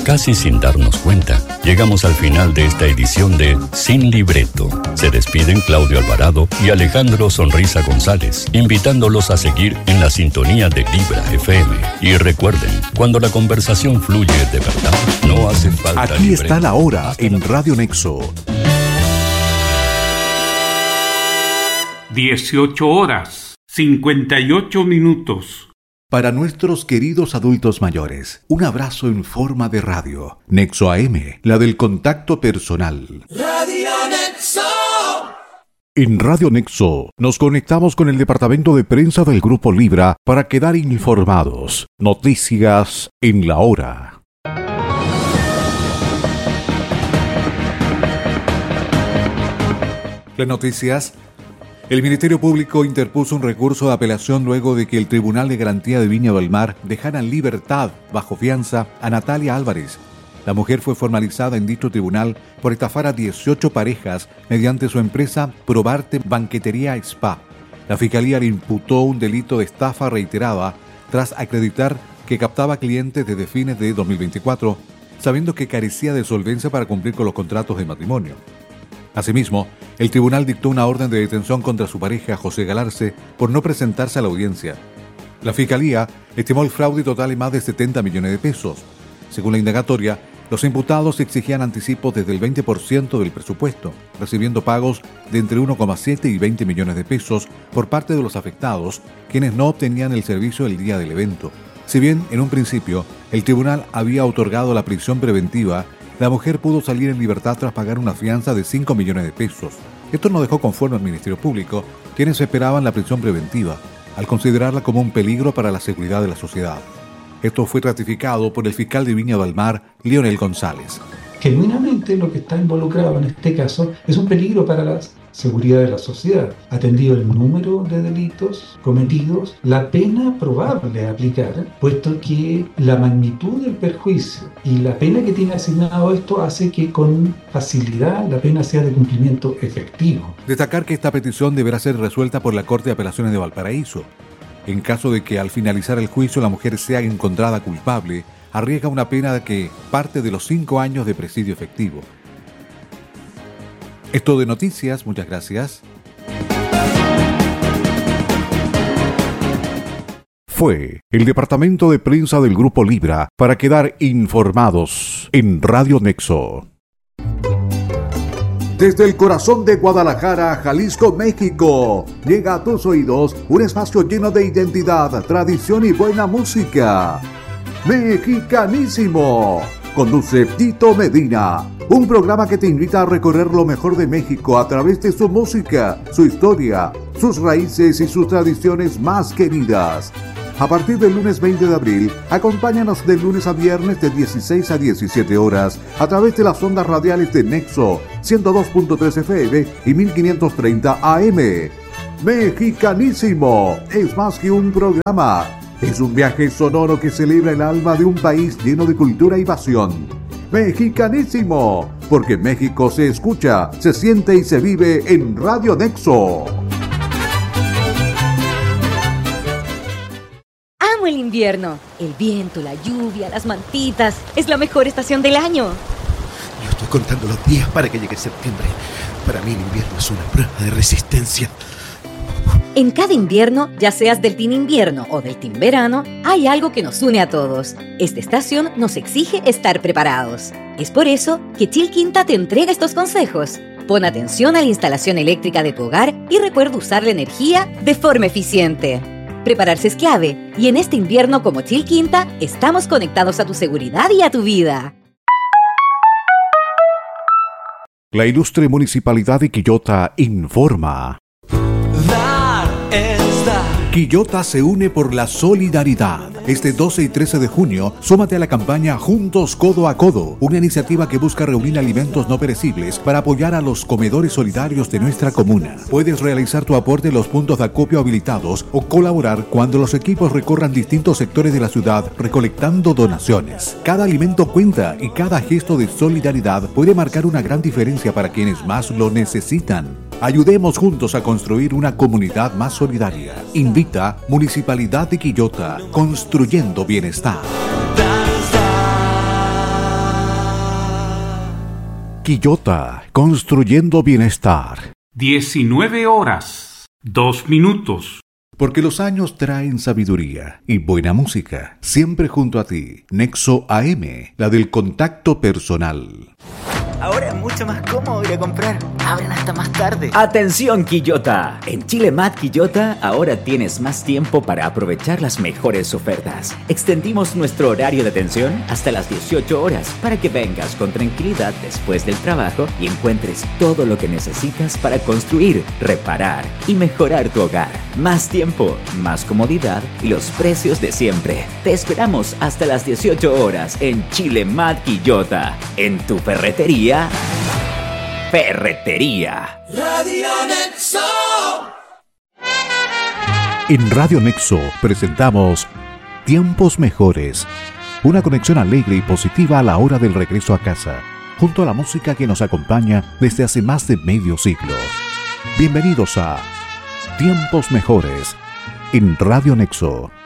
Casi sin darnos cuenta, llegamos al final de esta edición de Sin Libreto. Se despiden Claudio Alvarado y Alejandro Sonrisa González, invitándolos a seguir en la sintonía de Libra FM. Y recuerden, cuando la conversación fluye de verdad, no hace falta Aquí libreto. está la hora en Radio Nexo. 18 horas, 58 minutos. Para nuestros queridos adultos mayores, un abrazo en forma de radio. Nexo AM, la del contacto personal. Radio Nexo. En Radio Nexo nos conectamos con el departamento de prensa del Grupo Libra para quedar informados. Noticias en la hora. Las noticias. El Ministerio Público interpuso un recurso de apelación luego de que el Tribunal de Garantía de Viña del Mar dejara en libertad, bajo fianza, a Natalia Álvarez. La mujer fue formalizada en dicho tribunal por estafar a 18 parejas mediante su empresa Probarte Banquetería Spa. La Fiscalía le imputó un delito de estafa reiterada tras acreditar que captaba clientes desde fines de 2024, sabiendo que carecía de solvencia para cumplir con los contratos de matrimonio. Asimismo, el tribunal dictó una orden de detención contra su pareja, José Galarce, por no presentarse a la audiencia. La Fiscalía estimó el fraude total en más de 70 millones de pesos. Según la indagatoria, los imputados exigían anticipos desde el 20% del presupuesto, recibiendo pagos de entre 1,7 y 20 millones de pesos por parte de los afectados, quienes no obtenían el servicio el día del evento. Si bien, en un principio, el tribunal había otorgado la prisión preventiva, la mujer pudo salir en libertad tras pagar una fianza de 5 millones de pesos. Esto no dejó conforme al Ministerio Público, quienes esperaban la prisión preventiva, al considerarla como un peligro para la seguridad de la sociedad. Esto fue ratificado por el fiscal de Viña del Mar, Leonel González. Genuinamente lo que está involucrado en este caso es un peligro para la seguridad de la sociedad. Atendido el número de delitos cometidos, la pena probable a aplicar, puesto que la magnitud del perjuicio y la pena que tiene asignado esto hace que con facilidad la pena sea de cumplimiento efectivo. Destacar que esta petición deberá ser resuelta por la Corte de Apelaciones de Valparaíso. En caso de que al finalizar el juicio la mujer sea encontrada culpable, arriesga una pena que parte de los 5 años de presidio efectivo. Esto de noticias, muchas gracias. Fue el departamento de prensa del Grupo Libra para quedar informados en Radio Nexo. Desde el corazón de Guadalajara, Jalisco, México, llega a tus oídos un espacio lleno de identidad, tradición y buena música. Mexicanísimo. Conduce Tito Medina, un programa que te invita a recorrer lo mejor de México a través de su música, su historia, sus raíces y sus tradiciones más queridas. A partir del lunes 20 de abril, acompáñanos de lunes a viernes de 16 a 17 horas a través de las ondas radiales de Nexo 102.3 FM y 1530 AM. Mexicanísimo es más que un programa. Es un viaje sonoro que celebra el alma de un país lleno de cultura y pasión. Mexicanísimo, porque México se escucha, se siente y se vive en Radio Nexo. Amo el invierno. El viento, la lluvia, las mantitas. Es la mejor estación del año. Yo estoy contando los días para que llegue septiembre. Para mí el invierno es una prueba de resistencia. En cada invierno, ya seas del team invierno o del team verano, hay algo que nos une a todos. Esta estación nos exige estar preparados. Es por eso que Chilquinta te entrega estos consejos. Pon atención a la instalación eléctrica de tu hogar y recuerda usar la energía de forma eficiente. Prepararse es clave, y en este invierno como Chilquinta, estamos conectados a tu seguridad y a tu vida. La ilustre Municipalidad de Quillota informa. Quillota se une por la solidaridad. Este 12 y 13 de junio, súmate a la campaña Juntos Codo a Codo, una iniciativa que busca reunir alimentos no perecibles para apoyar a los comedores solidarios de nuestra comuna. Puedes realizar tu aporte en los puntos de acopio habilitados o colaborar cuando los equipos recorran distintos sectores de la ciudad recolectando donaciones. Cada alimento cuenta y cada gesto de solidaridad puede marcar una gran diferencia para quienes más lo necesitan. Ayudemos juntos a construir una comunidad más solidaria. Invita Municipalidad de Quillota, construyendo bienestar. Quillota, construyendo bienestar. 19 horas, 2 minutos. Porque los años traen sabiduría y buena música. Siempre junto a ti. Nexo AM, la del contacto personal. Ahora es mucho más cómodo ir a comprar. Abren hasta más tarde. ¡Atención, Quillota! En Chile Mat Quillota ahora tienes más tiempo para aprovechar las mejores ofertas. Extendimos nuestro horario de atención hasta las 18 horas para que vengas con tranquilidad después del trabajo y encuentres todo lo que necesitas para construir, reparar y mejorar tu hogar. Más tiempo, más comodidad y los precios de siempre. Te esperamos hasta las 18 horas en Chile Mat Quillota. En tu ferretería. Radio Nexo. En Radio Nexo presentamos Tiempos Mejores, una conexión alegre y positiva a la hora del regreso a casa, junto a la música que nos acompaña desde hace más de medio siglo. Bienvenidos a Tiempos Mejores en Radio Nexo.